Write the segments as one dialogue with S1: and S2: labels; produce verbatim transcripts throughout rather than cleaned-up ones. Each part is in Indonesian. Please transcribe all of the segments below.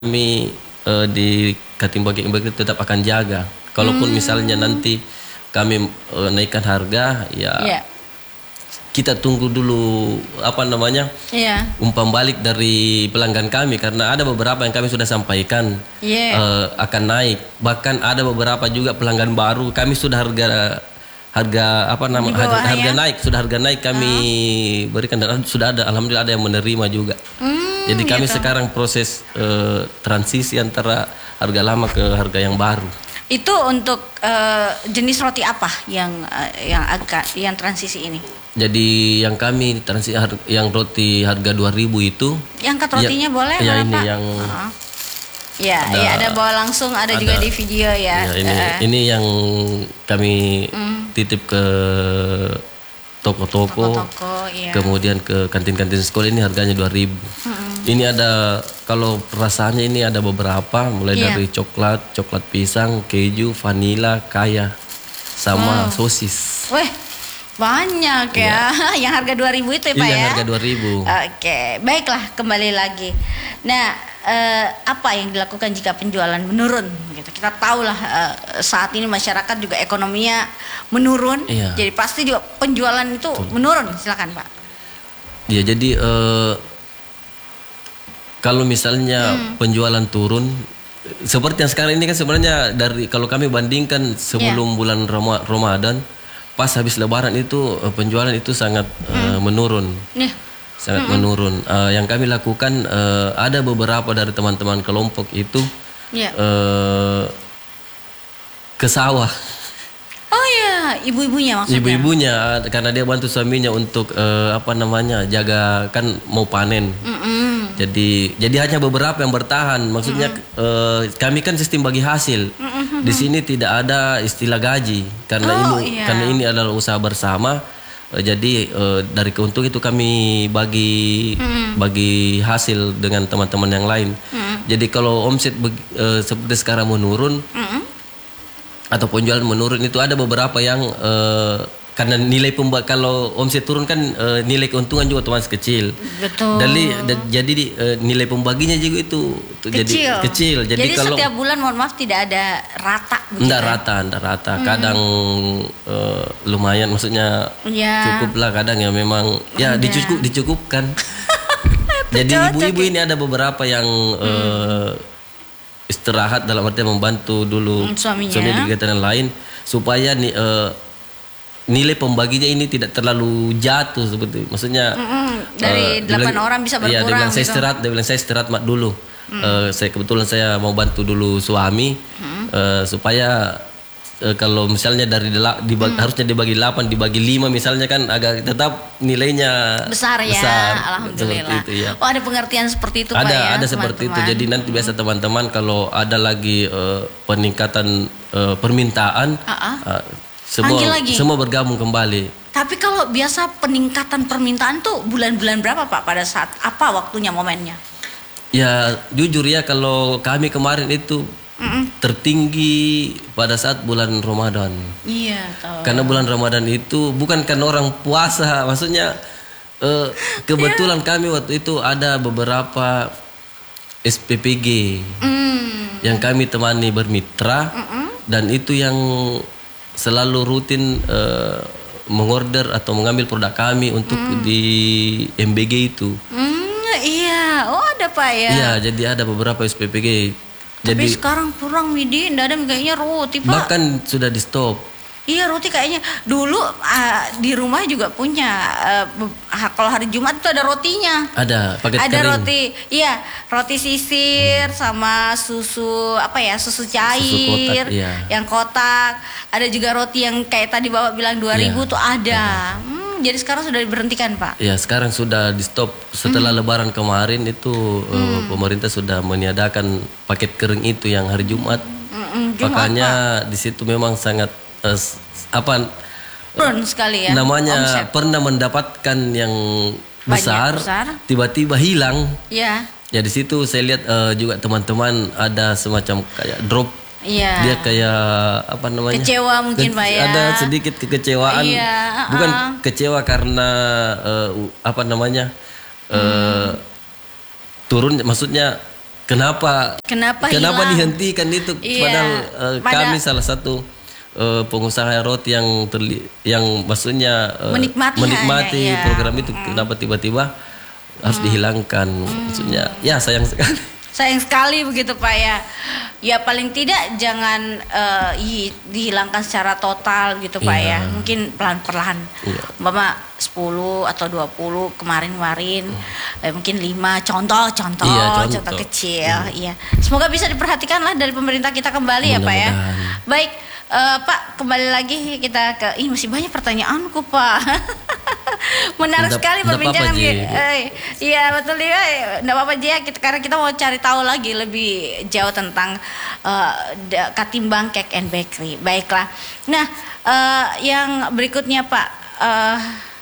S1: kami eh, di Katimbang Imbak itu tetap akan jaga. Kalaupun
S2: Hmm.
S1: misalnya nanti kami eh, naikkan harga, ya
S2: Iya.
S1: kita tunggu dulu apa namanya
S2: Iya.
S1: umpan balik dari pelanggan kami, karena ada beberapa yang kami sudah sampaikan
S2: Iya.
S1: eh, akan naik. Bahkan ada beberapa juga pelanggan baru kami sudah harga harga apa nama
S2: Di bawah
S1: harga, harga
S2: ya?
S1: naik sudah harga naik kami berikan, dan sudah ada alhamdulillah ada yang menerima juga.
S2: Hmm,
S1: Jadi kami
S2: gitu.
S1: sekarang proses eh, transisi antara harga lama ke harga yang baru.
S2: Itu untuk eh, jenis roti apa yang eh, yang agak yang transisi ini?
S1: Jadi yang kami transisi har- yang roti harga dua ribu itu
S2: Yang kat rotinya
S1: ya,
S2: boleh
S1: ya
S2: nggak,
S1: ini
S2: Pak?
S1: yang
S2: Oh. Ya,
S1: ada-
S2: ya ada bawa langsung, ada, juga
S1: ada-
S2: di video ya.
S1: ya, ini
S2: Eh,
S1: ini yang kami titip ke toko-toko,
S2: toko-toko, iya.
S1: kemudian ke kantin-kantin sekolah, ini harganya dua ribu. Ini ada kalau perasaannya ini ada beberapa mulai
S2: Iya.
S1: dari coklat, coklat pisang, keju, vanila, kaya sama sosis.
S2: Weh, banyak ya. Yang harga dua ribu itu ya, Pak
S1: Iya,
S2: ya?
S1: harga dua ribu.
S2: Oke, baiklah, kembali lagi. Nah, eh, apa yang dilakukan jika penjualan menurun? Gitu. Kita tahulah eh, saat ini masyarakat juga ekonominya menurun,
S1: Iya.
S2: jadi pasti juga penjualan itu menurun. Silakan, Pak.
S1: Ya, jadi eh, kalau misalnya penjualan turun seperti yang sekarang ini kan sebenarnya dari kalau kami bandingkan sebelum bulan Roma- Ramadan pas habis Lebaran itu eh, penjualan itu sangat eh, menurun.
S2: Nih,
S1: Sangat menurun. Eh, yang kami lakukan eh, ada beberapa dari teman-teman kelompok itu
S2: ya.
S1: eh, ke sawah.
S2: Oh ya, ibu-ibunya maksudnya.
S1: Ibu-ibunya karena dia bantu suaminya untuk eh, apa namanya jaga, kan mau panen.
S2: Mm-mm.
S1: Jadi jadi hanya beberapa yang bertahan. Maksudnya eh, kami kan sistem bagi hasil. Di sini tidak ada istilah gaji karena
S2: Oh,
S1: ini
S2: iya.
S1: karena ini adalah usaha bersama. Eh, jadi eh, dari keuntungan itu kami bagi bagi hasil dengan teman-teman yang lain. Jadi kalau omset beg- eh, seperti sekarang menurun
S2: Mm-mm.
S1: atau penjualan menurun, itu ada beberapa yang eh, karena nilai pemba kalau omset turun kan eh, nilai keuntungan juga otomatis kecil.
S2: Betul.
S1: Dari da- jadi eh, nilai pembaginya juga itu tuh
S2: Kecil.
S1: jadi kecil. Jadi, kalau
S2: setiap bulan, mohon maaf, tidak ada rata begitu.
S1: enggak
S2: ya?
S1: rata, enggak rata. Kadang eh, lumayan, maksudnya
S2: Ya.
S1: cukup lah. Kadang ya memang ya
S2: Ada.
S1: dicukup dicukupkan. Jadi
S2: Cocok
S1: ibu-ibu
S2: ya.
S1: ini ada beberapa yang eh, istirahat dalam arti membantu dulu
S2: Hmm, suaminya.
S1: suami di kegiatan yang lain supaya ni, eh, nilai pembaginya ini tidak terlalu jatuh seperti maksudnya
S2: Mm-mm. Dari
S1: eh, dia
S2: delapan
S1: bilang-
S2: orang bisa
S1: iya, dia
S2: berkurang
S1: bilang saya
S2: gitu.
S1: istirahat, dia bilang saya istirahat mak dulu. Eh, saya kebetulan saya mau bantu dulu suami eh, supaya eh, kalau misalnya dari dela- dibagi, harusnya dibagi delapan dibagi lima misalnya kan agak tetap nilainya
S2: Besar ya,
S1: besar.
S2: alhamdulillah.
S1: Seperti itu, ya.
S2: Oh, ada pengertian seperti itu,
S1: Ada
S2: Pak ya.
S1: ada seperti itu.
S2: teman-teman.
S1: Jadi nanti biasa teman-teman kalau ada lagi eh, peningkatan eh, permintaan
S2: Ah-ah.
S1: eh, semua
S2: Panggil lagi.
S1: semua bergabung kembali.
S2: Tapi kalau biasa peningkatan permintaan tuh bulan-bulan berapa, Pak? Pada saat apa waktunya, momennya?
S1: Ya jujur ya, kalau kami kemarin itu
S2: Mm-mm.
S1: tertinggi pada saat bulan Ramadan.
S2: Iya, tahu.
S1: Karena bulan Ramadan itu bukan kan orang puasa, maksudnya eh, kebetulan kami waktu itu ada beberapa S P P G
S2: Hmm.
S1: yang kami temani bermitra, dan itu yang selalu rutin eh, mengorder atau mengambil produk kami untuk di M B G itu.
S2: Hmm, iya. Oh, ada, Pak ya.
S1: Iya, jadi ada beberapa S P P G.
S2: Tapi
S1: Jadi
S2: sekarang kurang, Widi. Nggak ada kayaknya roti, Pak.
S1: bahkan sudah di stop.
S2: Iya, roti kayaknya dulu ah, di rumah juga punya. eh, be- ah, kalau hari Jumat itu ada rotinya.
S1: Ada paket
S2: Ada
S1: kering.
S2: roti, iya, roti sisir sama susu apa ya, susu cair,
S1: kotak, iya.
S2: yang kotak. Ada juga roti yang kayak tadi Bapak bilang dua ribu
S1: Iya,
S2: tuh ada. Hmm, jadi sekarang sudah diberhentikan, Pak.
S1: Ya, sekarang sudah di stop setelah Lebaran kemarin itu eh, pemerintah sudah meniadakan paket kering itu yang hari Jumat.
S2: Mm-mm, Jumat,
S1: Makanya di situ memang sangat eh, s- apa
S2: Turun sekali ya.
S1: namanya
S2: omset.
S1: pernah mendapatkan yang besar,
S2: besar.
S1: tiba-tiba hilang.
S2: Iya,
S1: Ya di situ saya lihat eh, juga teman-teman ada semacam kayak drop.
S2: iya.
S1: Dia kayak apa namanya?
S2: Kecewa mungkin, Pak ya.
S1: Ada sedikit kekecewaan.
S2: Iya,
S1: Bukan
S2: uh-uh.
S1: kecewa karena eh, u- apa namanya? eh, turun, maksudnya kenapa
S2: Kenapa
S1: kenapa
S2: hilang?
S1: dihentikan itu?
S2: Iya.
S1: Padahal uh,
S2: Pada-
S1: kami salah satu uh, pengusaha roti yang terli, yang maksudnya uh,
S2: Menikmati
S1: menikmati
S2: hanya, iya.
S1: program itu. Kenapa tiba-tiba harus dihilangkan? Maksudnya ya sayang sekali.
S2: Sayang sekali begitu Pak ya. Ya paling tidak jangan eh, i- dihilangkan secara total gitu Pak
S1: Iya.
S2: ya. Mungkin pelan-pelan.
S1: Iya.
S2: Mama sepuluh atau dua puluh kemarin-kemarin. Eh, mungkin lima contoh-contoh,
S1: Iya,
S2: contoh.
S1: contoh.
S2: kecil. Iya. Semoga bisa diperhatikan lah dari pemerintah kita kembali ya Pak ya.
S1: Mudah-mudahan.
S2: Baik, eh, Pak kembali lagi kita ke ih masih banyak pertanyaanku Pak. Menarik
S1: Nggak-
S2: sekali
S1: nggak apa-apa,
S2: perbincangan
S1: Ji.
S2: kita. Eh, Iya betul ya, nggak apa-apa Jia. Kita, karena kita mau cari tahu lagi lebih jauh tentang eh, da- Katimbang Cake and Bakery. Baiklah. Nah, eh, yang berikutnya Pak, eh,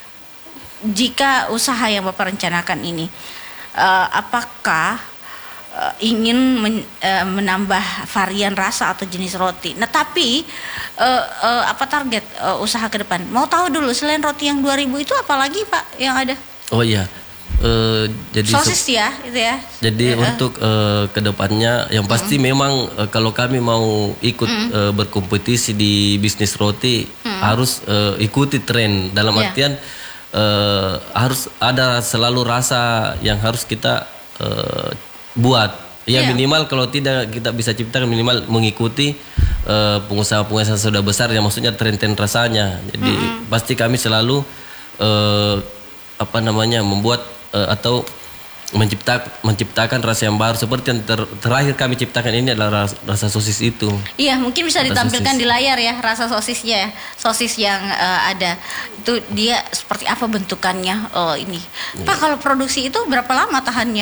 S2: jika usaha yang Bapak rencanakan ini, eh, apakah eh, ingin men- eh, menambah varian rasa atau jenis roti? Nah, tapi eh, eh, apa target eh, usaha ke depan? Mau tahu dulu selain roti yang dua ribu itu apalagi Pak yang ada?
S1: Oh iya. Eh, jadi
S2: Sosis ya, itu ya.
S1: Jadi untuk eh, kedepannya yang pasti memang eh, kalau kami mau ikut eh, berkompetisi di bisnis roti harus eh, ikuti tren dalam
S2: Iya.
S1: artian eh, harus ada selalu rasa yang harus kita eh, buat. Ya
S2: Iya.
S1: minimal kalau tidak kita bisa ciptakan minimal mengikuti eh, pengusaha-pengusaha sudah besar yang maksudnya tren-tren rasanya. Jadi pasti kami selalu eh, apa namanya membuat eh, atau mencipta, menciptakan rasa yang baru seperti yang ter- terakhir kami ciptakan ini adalah rasa, rasa sosis itu.
S2: Iya, mungkin bisa
S1: Rasa
S2: ditampilkan
S1: sosis.
S2: di layar ya rasa sosisnya ya. Sosis yang eh, ada. Itu dia seperti apa bentukannya oh ini. Pak, kalau produksi itu berapa lama tahannya?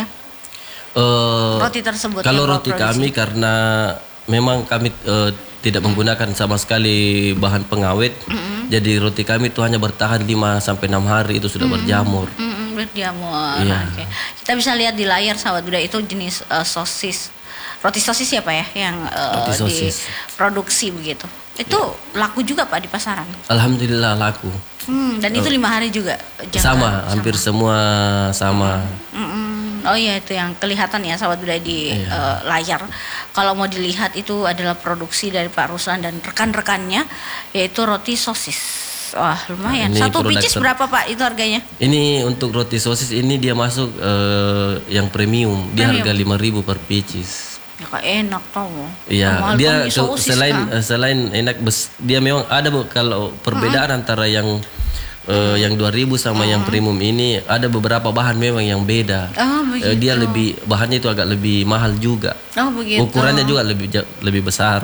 S1: Eh,
S2: Roti tersebut
S1: Kalau
S2: yang Bapak
S1: roti
S2: produksi?
S1: kami karena memang kami eh, tidak menggunakan sama sekali bahan pengawet. Jadi roti kami itu hanya bertahan lima sampai enam hari itu sudah berjamur.
S2: Mm-mm, berjamur.
S1: Iya.
S2: Oke. Kita bisa lihat di layar sahabat budaya itu jenis eh, sosis. Roti sosis ya Pak ya yang eh,
S1: Roti sosis.
S2: diproduksi begitu. Itu laku juga Pak di pasaran.
S1: Alhamdulillah laku.
S2: Hmm, dan itu lima hari juga. jangka-
S1: Sama, hampir semua sama.
S2: Mm-mm. Oh iya itu yang kelihatan ya sahabat budaya di
S1: Iya.
S2: eh, layar. Kalau mau dilihat itu adalah produksi dari Pak Ruslan dan rekan-rekannya yaitu roti sosis. Wah lumayan.
S1: Ini
S2: Satu
S1: produk
S2: picis
S1: ter-
S2: berapa Pak itu harganya?
S1: Ini untuk roti sosis ini dia masuk eh, yang premium. Dia
S2: Premium.
S1: harga lima ribu per pieces.
S2: Ya kok enak tau.
S1: Iya,
S2: Mahal
S1: dia
S2: kan di
S1: ke-
S2: sosis,
S1: selain
S2: kan?
S1: eh, selain enak bes, dia memang ada bu- kalau perbedaan antara yang eh, yang dua ribu sama yang premium ini ada beberapa bahan memang yang beda.
S2: Oh
S1: Eh,
S2: begitu.
S1: dia lebih bahannya itu agak lebih mahal juga.
S2: Oh begitu.
S1: Ukurannya juga lebih ja- lebih besar.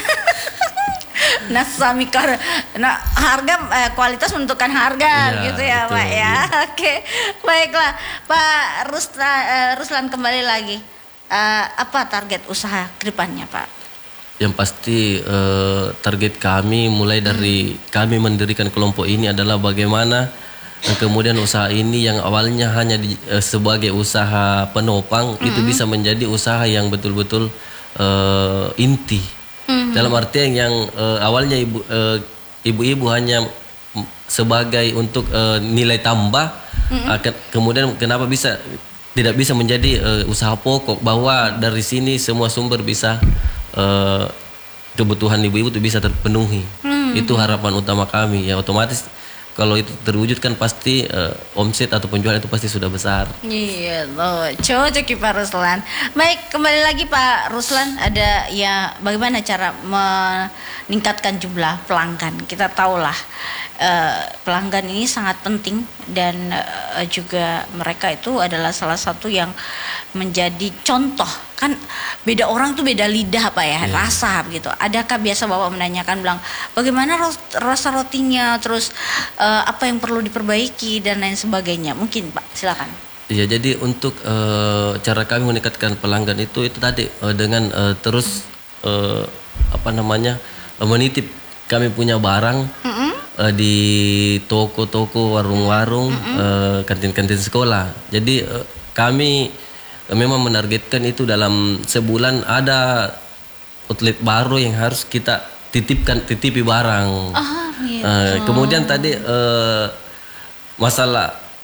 S2: Nah, samikar, nah harga eh, kualitas menentukan harga
S1: Iya,
S2: gitu ya
S1: betul,
S2: Pak ya.
S1: iya.
S2: Oke, baiklah Pak Ruslan, eh, Ruslan kembali lagi. Eh, apa target usaha kedepannya Pak?
S1: Yang pasti eh, target kami mulai dari kami mendirikan kelompok ini adalah bagaimana eh, kemudian usaha ini yang awalnya hanya di- eh, sebagai usaha penopang itu bisa menjadi usaha yang betul-betul eh, inti. Dalam artian yang eh, awalnya ibu eh, ibu-ibu hanya mm, sebagai untuk eh, nilai tambah akan kemudian kenapa bisa tidak bisa menjadi eh, usaha pokok bahwa dari sini semua sumber bisa eh, kebutuhan ibu-ibu itu bisa terpenuhi. Itu harapan utama kami ya otomatis kalau itu terwujud kan pasti eh, omset atau penjualan itu pasti sudah besar.
S2: Iya loh, cocok ya Pak Ruslan. Baik, kembali lagi Pak Ruslan, ada ya bagaimana cara meningkatkan jumlah pelanggan. Kita tahulah eh, pelanggan ini sangat penting dan eh, juga mereka itu adalah salah satu yang menjadi contoh. Kan beda orang tuh beda lidah Pak ya, rasa begitu. Adakah biasa Bapak menanyakan bilang bagaimana ros- rasa rotinya, terus eh, apa yang perlu diperbaiki dan lain sebagainya? Mungkin Pak, silakan.
S1: Iya, jadi untuk eh, cara kami meningkatkan pelanggan itu itu tadi eh, dengan eh, terus eh, apa namanya eh, menitip kami punya barang eh, di toko-toko, warung-warung, eh, kantin-kantin sekolah. Jadi eh, kami eh, memang menargetkan itu dalam sebulan ada outlet baru yang harus kita titipkan titipi barang.
S2: Ah, gitu.
S1: Eh, kemudian tadi eh, masalah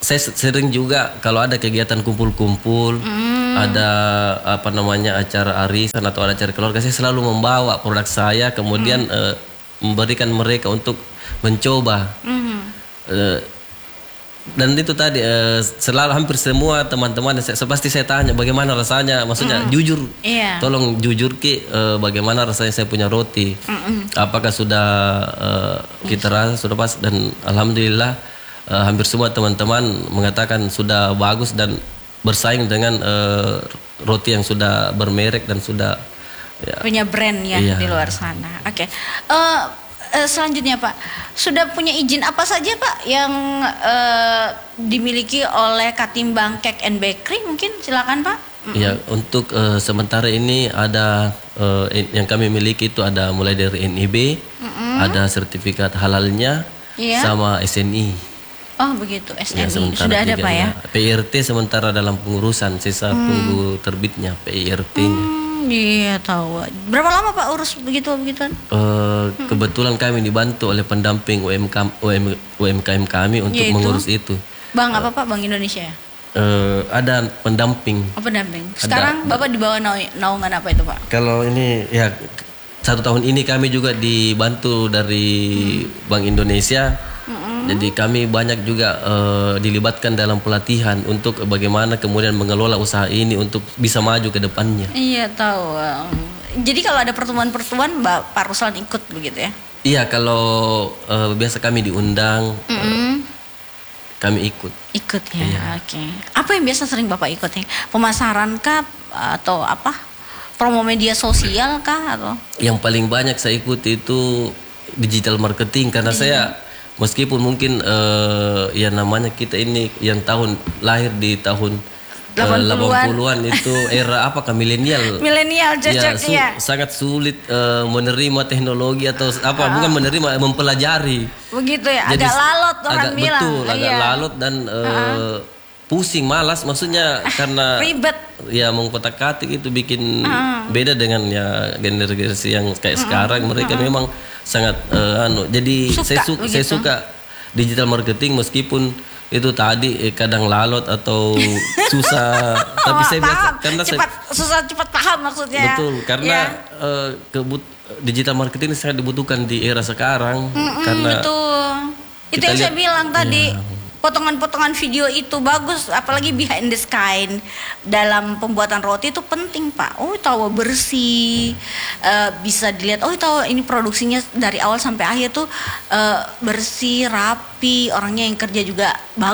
S1: saya sering juga kalau ada kegiatan kumpul-kumpul, hmm. ada apa namanya acara arisan atau ada acara keluarga, saya selalu membawa produk saya, kemudian hmm. uh, memberikan mereka untuk mencoba. Hmm. Uh, dan itu tadi uh, selalu hampir semua teman-teman saya, pasti saya tanya bagaimana rasanya, maksudnya mm. jujur, yeah. tolong jujur Ki, uh, bagaimana rasanya saya punya roti, mm-mm. apakah sudah uh, kita rasa sudah pas, dan alhamdulillah uh, hampir semua teman-teman mengatakan sudah bagus dan bersaing dengan uh, roti yang sudah bermerek dan sudah ya,
S2: punya brand ya iya. di luar sana. Oke. Okay. Uh, Uh, selanjutnya Pak, sudah punya izin apa saja Pak yang uh, dimiliki oleh Katimbang Cake and Bakery? Mungkin silakan Pak. Mm-hmm.
S1: Ya, untuk uh, sementara ini ada uh, yang kami miliki itu ada mulai dari N I B, mm-hmm. ada sertifikat halalnya, yeah. sama S N I.
S2: Oh begitu, S N I ya, sudah ada Pak ya?
S1: P I R T sementara dalam pengurusan, sisa mm. tunggu terbitnya P I R T-nya. Mm.
S2: Iya tahu. Berapa lama Pak urus begitu begituan?
S1: Uh, hmm. Kebetulan kami dibantu oleh pendamping U M K M, U M K M kami untuk Yaitu? mengurus itu.
S2: Bang uh, apa Pak? Bank Indonesia ya?
S1: Uh, ada pendamping.
S2: Oh pendamping. Sekarang ada, Bapak di bawah naungan apa itu Pak?
S1: Kalau ini ya satu tahun ini kami juga dibantu dari hmm. Bank Indonesia. Mm-hmm. Jadi kami banyak juga uh, dilibatkan dalam pelatihan untuk bagaimana kemudian mengelola usaha ini untuk bisa maju ke depannya.
S2: Iya tahu. Jadi kalau ada pertemuan-pertemuan Pak Ruslan ikut begitu ya?
S1: Iya, kalau uh, biasa kami diundang, mm-hmm. uh, kami ikut.
S2: Ikut ya, iya. Oke. Okay. Apa yang biasa sering Bapak ikut ya? Pemasaran kah atau apa? Promo media sosial kah atau?
S1: Yang paling banyak saya ikuti itu digital marketing karena iya. saya meskipun mungkin uh, ya namanya kita ini yang tahun lahir di tahun delapan puluhan itu era apakah milenial?
S2: Milenial cocok ya. Su ya.
S1: Sangat sulit uh, menerima teknologi atau apa? Uh. Bukan menerima, mempelajari.
S2: Begitu ya. Jadi, agak lalot orang
S1: agak,
S2: bilang.
S1: Betul, agak iya. lalot dan uh, uh. pusing, malas. Maksudnya karena
S2: ribet.
S1: Ya mengkotak-katik itu bikin uh. beda dengan ya generasi yang kayak uh. sekarang. Mereka uh. memang sangat uh, anu. Jadi suka, saya suka, saya suka digital marketing meskipun itu tadi eh, kadang lalot atau susah. Tapi saya biasa karena
S2: cepat,
S1: saya
S2: susah cepat paham maksudnya.
S1: Betul, karena ya. uh, kebut digital marketing sangat dibutuhkan di era sekarang.
S2: Mm-mm,
S1: karena
S2: betul. Itu yang lihat, saya bilang tadi. Ya. Potongan-potongan video itu bagus, apalagi behind the sky dalam pembuatan roti itu penting Pak. Oh tahu bersih, uh, bisa dilihat. Oh tahu ini produksinya dari awal sampai akhir tuh uh, bersih, rapi, orangnya yang kerja juga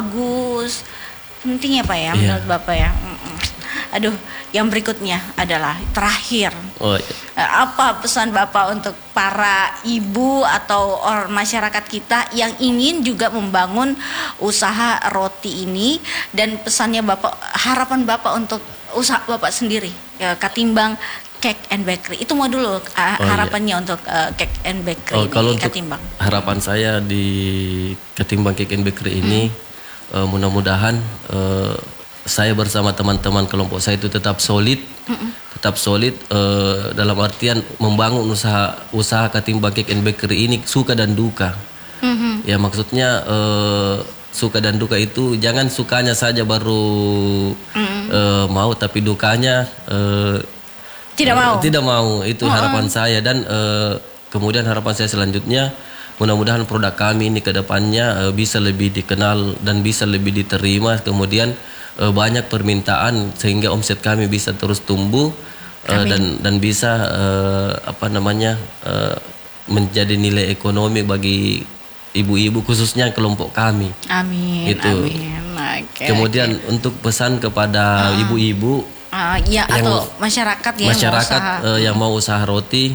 S2: bagus. Penting ya Pak ya, menurut yeah. Bapak ya. Mm-mm. Aduh, yang berikutnya adalah terakhir. Oh, iya. Apa pesan Bapak untuk para ibu atau orang masyarakat kita yang ingin juga membangun usaha roti ini, dan pesannya Bapak, harapan Bapak untuk usaha Bapak sendiri, ya, Katimbang Cake and Bakery. Itu mau dulu uh, harapannya oh, iya. untuk uh, Cake and Bakery oh, ini, kalau Katimbang.
S1: Harapan saya di Katimbang Cake and Bakery ini hmm. uh, mudah-mudahan uh, saya bersama teman-teman kelompok saya itu tetap solid, mm-mm. tetap solid uh, dalam artian membangun usaha usaha Katimbang Cake and Bakery ini suka dan duka. Mm-hmm. Ya maksudnya uh, suka dan duka itu jangan sukanya saja baru mm-hmm. uh, mau, tapi dukanya uh,
S2: tidak uh, mau.
S1: Tidak mau itu mm-hmm. harapan saya, dan uh, kemudian harapan saya selanjutnya mudah-mudahan produk kami ini ke depannya uh, bisa lebih dikenal dan bisa lebih diterima, kemudian banyak permintaan sehingga omset kami bisa terus tumbuh uh, dan dan bisa uh, apa namanya uh, menjadi nilai ekonomi bagi ibu-ibu khususnya kelompok kami.
S2: Amin.
S1: Itu.
S2: Amin. Okay,
S1: Kemudian okay. untuk pesan kepada uh, ibu-ibu
S2: uh, ya yang, atau masyarakat yang
S1: masyarakat
S2: mau usaha.
S1: Uh, yang mau usaha roti,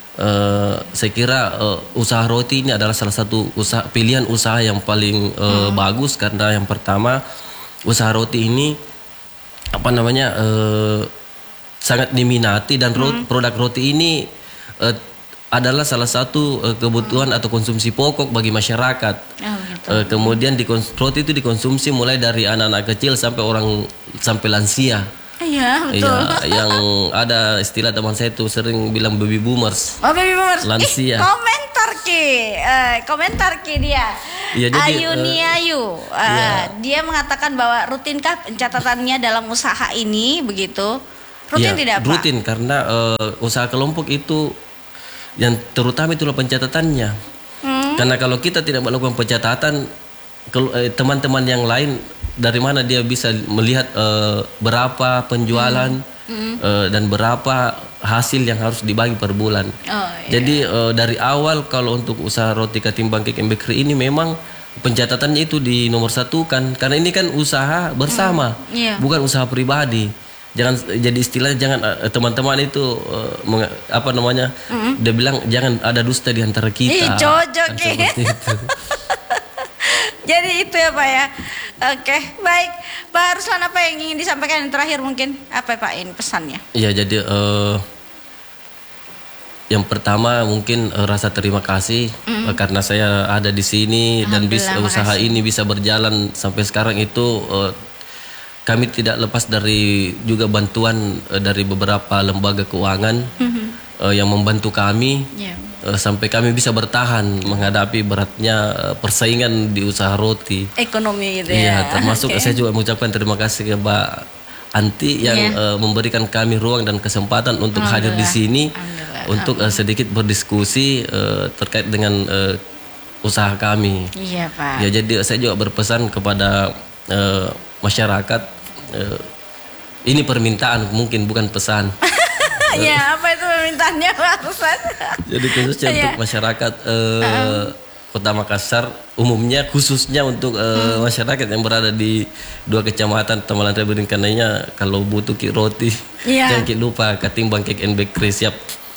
S1: uh, saya kira uh, usaha roti ini adalah salah satu usaha pilihan usaha yang paling uh, hmm. bagus, karena yang pertama usaha roti ini apa namanya uh, sangat diminati, dan hmm. produk roti ini uh, adalah salah satu uh, kebutuhan hmm. atau konsumsi pokok bagi masyarakat. Oh, gitu. uh, kemudian roti itu dikonsumsi mulai dari anak-anak kecil sampai orang sampai lansia.
S2: Iya betul.
S1: Ya, yang ada istilah teman saya itu sering bilang baby boomers.
S2: Oh baby boomers.
S1: Lansia.
S2: Ih, komentar ki, eh, komentar ki dia.
S1: Iya, jadi,
S2: Ayu
S1: eh,
S2: Niayu, uh,
S1: iya.
S2: dia mengatakan bahwa rutinkah pencatatannya dalam usaha ini begitu? Rutin
S1: Iya,
S2: tidak Pak?
S1: rutin karena eh, usaha kelompok itu yang terutama itulah pencatatannya.
S2: Hmm.
S1: Karena kalau kita tidak melakukan pencatatan, kel- eh, teman-teman yang lain dari mana dia bisa melihat eh, berapa penjualan eh, dan berapa hasil yang harus dibagi per bulan.
S2: Oh, iya.
S1: Jadi eh, dari awal kalau untuk usaha roti Katimbang Cake and Bakery ini memang pencatatannya itu di nomor satu kan, karena ini kan usaha bersama,
S2: Iya.
S1: bukan usaha pribadi. Jangan jadi istilahnya jangan eh, teman-teman itu eh, menga- apa namanya? Dia bilang jangan ada dusta di antara kita.
S2: Ih, cocok
S1: Kan
S2: nih.
S1: seperti itu.
S2: Jadi itu ya Pak ya. Oke, baik. Pak Ruslan, apa yang ingin disampaikan yang terakhir mungkin? Apa Pak ini pesannya?
S1: Iya, jadi eh, yang pertama mungkin eh, rasa terima kasih eh, karena saya ada di sini dan bisa
S2: Alhamdulillah,
S1: usaha
S2: makasih.
S1: ini bisa berjalan sampai sekarang itu eh, kami tidak lepas dari juga bantuan eh, dari beberapa lembaga keuangan eh, yang membantu kami
S2: Ya.
S1: eh, sampai kami bisa bertahan menghadapi beratnya eh, persaingan di usaha roti.
S2: Ekonomi gitu
S1: Iya,
S2: ya.
S1: termasuk
S2: Oke.
S1: saya juga mengucapkan terima kasih ke Mbak Anti yang
S2: Iya.
S1: eh, memberikan kami ruang dan kesempatan untuk hadir di sini
S2: Alhamdulillah.
S1: untuk eh, sedikit berdiskusi eh, terkait dengan eh, usaha kami.
S2: Iya Pak.
S1: Ya, jadi saya juga berpesan kepada eh, masyarakat, eh, ini permintaan mungkin bukan pesan.
S2: Ya, apa itu permintaannya Pak Ruslan?
S1: Jadi khususnya
S2: Iya.
S1: untuk masyarakat eh, Kota Makassar, umumnya khususnya untuk eh, masyarakat yang berada di dua kecamatan Tamalan Raya Beringkananya, kalau butuh ki roti
S2: Iya.
S1: jangan ki lupa Katimbang Cake and Bakery siap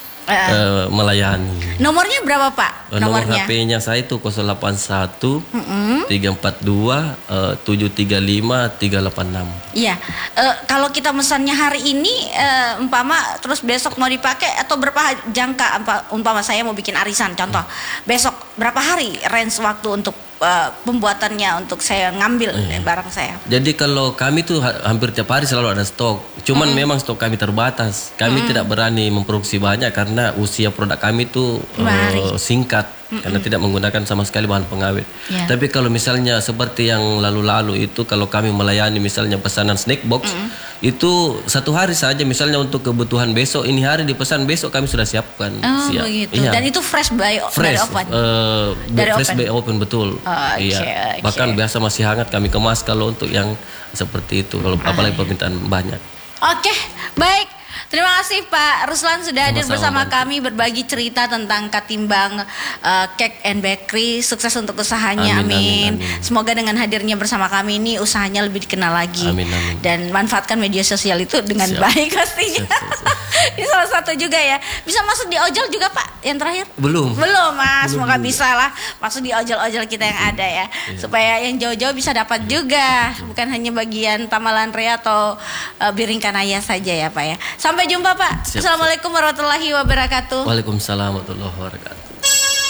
S1: eh, melayani.
S2: Nomornya berapa Pak?
S1: Eh, Nomor
S2: Nomornya?
S1: H P-nya saya itu nol delapan satu tiga empat dua eh, tujuh tiga lima tiga delapan enam.
S2: Iya. Eh, kalau kita mesannya hari ini, eh, umpama terus besok mau dipakai atau berapa ha- jangka? Umpa- Umpama saya mau bikin arisan, contoh. Besok berapa hari range waktu untuk eh, pembuatannya untuk saya ngambil eh, barang saya?
S1: Jadi kalau kami tuh ha- hampir tiap hari selalu ada stok. Cuman memang stok kami terbatas. Kami tidak berani memproduksi banyak karena usia produk kami tuh eh,
S2: Mari.
S1: singkat. Karena tidak menggunakan sama sekali bahan pengawet.
S2: Ya.
S1: Tapi kalau misalnya seperti yang lalu-lalu itu, kalau kami melayani misalnya pesanan snack box, itu satu hari saja misalnya untuk kebutuhan besok, ini hari dipesan besok kami sudah siapkan.
S2: Oh
S1: siap.
S2: begitu.
S1: Iya.
S2: Dan itu fresh by
S1: Fresh,
S2: dari oven.
S1: eh,
S2: Dari
S1: fresh
S2: oven.
S1: by open betul.
S2: Oh,
S1: Iya.
S2: oke,
S1: Bahkan
S2: oke.
S1: biasa masih hangat kami kemas kalau untuk yang seperti itu. Kalau
S2: Ah,
S1: apalagi permintaan banyak.
S2: Oke, baik. Terima kasih Pak Ruslan sudah hadir bersama
S1: Sama-sama, Mbak.
S2: kami berbagi cerita tentang Katimbang eh, Cake and Bakery. Sukses untuk usahanya, amin.
S1: Amin, amin, amin.
S2: Semoga dengan hadirnya bersama kami ini usahanya lebih dikenal lagi.
S1: Amin, amin.
S2: Dan manfaatkan media sosial itu dengan
S1: Siap.
S2: baik pastinya.
S1: Siap, siap, siap.
S2: Ini salah satu juga ya. Bisa masuk di ojol juga Pak yang terakhir?
S1: Belum.
S2: Belum Mas, semoga bisa lah masuk di ojol-ojol kita yang ada ya.
S1: Iya.
S2: Supaya yang jauh-jauh bisa dapat juga. Bukan hanya bagian Tamalan Raya atau uh, Biringkanaya saja ya Pak ya. Sampai jumpa Pak.
S1: Siap, siap.
S2: Assalamualaikum warahmatullahi wabarakatuh.
S1: Waalaikumsalam warahmatullahi wabarakatuh.